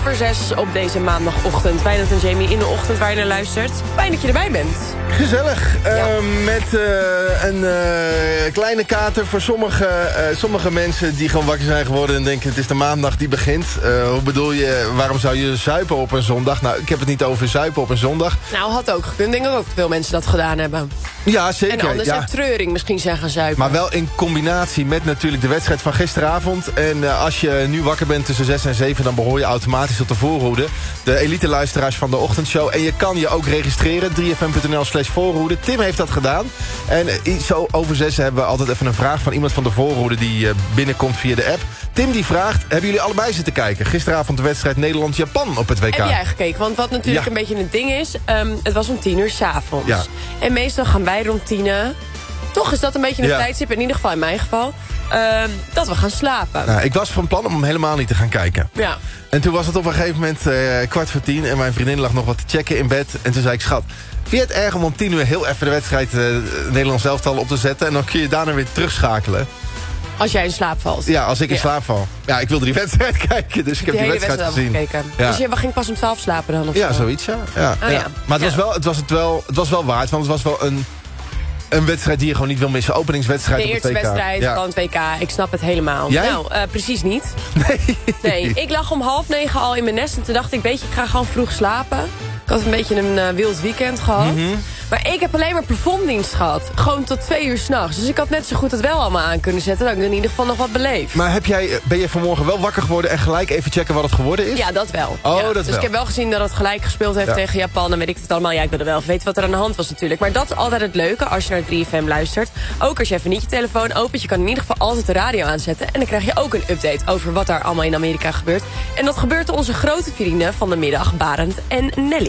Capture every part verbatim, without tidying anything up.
over zes op deze maandagochtend. Wijnand en Jamie in de ochtend waar je naar luistert. Fijn dat je erbij bent. Gezellig. Ja. Uh, met uh, een uh, kleine kater voor sommige, uh, sommige mensen die gewoon wakker zijn geworden en denken het is de maandag die begint. Uh, hoe bedoel je, waarom zou je zuipen op een zondag? Nou, ik heb het niet over zuipen op een zondag. Nou, had ook gekund. Ik denk ook dat veel mensen dat gedaan hebben. Ja, zeker. En anders ja. heb treuring misschien zijn gaan zuipen. Maar wel in combinatie met natuurlijk de wedstrijd van gisteravond. En uh, als je nu wakker bent tussen zes en zeven... dan behoor je automatisch tot de voorhoede. De elite-luisteraars van de ochtendshow. En je kan je ook registreren. drie f m punt n l slash voorhoede. Tim heeft dat gedaan. En uh, zo over zes hebben we altijd even een vraag van iemand van de voorhoede... die uh, binnenkomt via de app. Tim die vraagt, hebben jullie allebei zitten kijken? Gisteravond de wedstrijd Nederland-Japan op het W K. Heb jij gekeken? Want wat natuurlijk ja. een beetje het ding is... Um, het was om tien uur 's avonds. Ja. En meestal gaan wij rond tien. Toch is dat een beetje een ja. tijdstip, in ieder geval in mijn geval... Um, dat we gaan slapen. Nou, ik was van plan om hem helemaal niet te gaan kijken. Ja. En toen was het op een gegeven moment uh, kwart voor tien... en mijn vriendin lag nog wat te checken in bed. En toen zei ik, schat, vind je het erg om om tien uur... heel even de wedstrijd uh, Nederlands elftal op te zetten... en dan kun je daarna weer terugschakelen? Als jij in slaap valt. Ja, als ik in ja. slaap val. Ja, ik wilde die wedstrijd kijken, dus ik heb die, die wedstrijd, wedstrijd gezien. gekeken. Ja. Dus je ging pas om twaalf slapen dan? Of ja, zo? zoiets, ja. ja, oh, ja. ja. Maar het, ja. was wel, het, was het, wel, het was wel waard, want het was wel een... Een wedstrijd die je gewoon niet wil missen. Openingswedstrijd de op het W K. De eerste wedstrijd ja. van het W K. Ik snap het helemaal. Jij? Nou, uh, precies niet. Nee. Nee, ik lag om half negen al in mijn nest. En toen dacht ik, weet je, ik ga gewoon vroeg slapen. Ik had een beetje een uh, wild weekend gehad. Mm-hmm. Maar ik heb alleen maar plafonddienst gehad. Gewoon tot twee uur 's nachts. Dus ik had net zo goed het wel allemaal aan kunnen zetten. Dat ik in ieder geval nog wat beleefd. Maar heb jij, ben je vanmorgen wel wakker geworden... en gelijk even checken wat het geworden is? Ja, dat wel. Oh, ja. dat dus wel. ik heb wel gezien dat het gelijk gespeeld heeft ja. tegen Japan. Dan weet ik het allemaal. Ja, ik wilde wel weten wat er aan de hand was natuurlijk. Maar dat is altijd het leuke als je naar drie F M luistert. Ook als je even niet je telefoon opent. Je kan in ieder geval altijd de radio aanzetten. En dan krijg je ook een update over wat daar allemaal in Amerika gebeurt. En dat gebeurt onze grote vrienden van de middag, Barend en Nelly.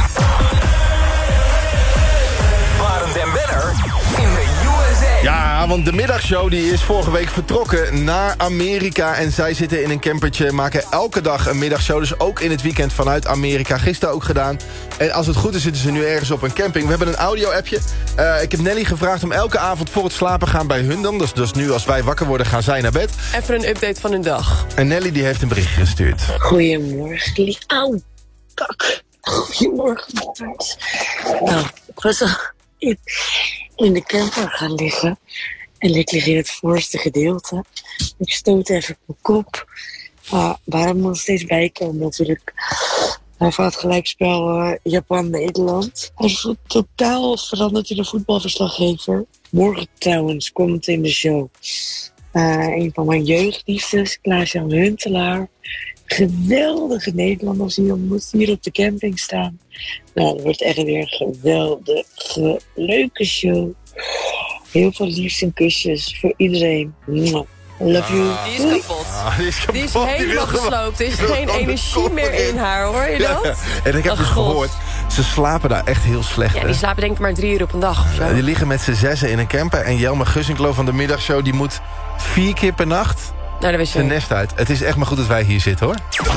Barend en Benner in de U S A. Ja, want de middagshow die is vorige week vertrokken naar Amerika. En zij zitten in een campertje, maken elke dag een middagshow. Dus ook in het weekend vanuit Amerika. Gisteren ook gedaan. En als het goed is zitten ze nu ergens op een camping. We hebben een audio-appje. Uh, ik heb Nelly gevraagd om elke avond voor het slapen gaan bij hun dan. Dus, dus nu als wij wakker worden gaan zij naar bed. Even een update van hun dag. En Nelly die heeft een berichtje gestuurd. Goedemorgen, lief. Auw, kak. Goedemorgen, lieverd. Nou, ik was al in, in de camper gaan liggen. En ik lig in het voorste gedeelte. Ik stoot even mijn kop. Uh, waarom moet er steeds bijkomen natuurlijk. Hij van het gelijkspel uh, Japan-Nederland. Hij is totaal veranderd in een voetbalverslaggever. Morgen trouwens komt in de show uh, een van mijn jeugdliefdes, Klaas-Jan Huntelaar. Geweldige Nederlanders die ontmoet hier op de camping staan. Nou, dat wordt echt weer een geweldige, leuke show. Heel veel liefs en kusjes voor iedereen. Mwah. Love you. Die is kapot. Ah, die is kapot. Die is helemaal die gesloopt. Er is geen energie meer in haar, hoor je dat? Ja, en ik heb oh, dus God. gehoord, ze slapen daar echt heel slecht. Ja, hè? die slapen denk ik maar drie uur op een dag of zo. Die liggen met z'n zessen in een camper. En Jelmer Gussinklo van de middagshow, die moet vier keer per nacht Nou, dat wist je zijn niet. nest uit. Het is echt maar goed dat wij hier zitten, hoor.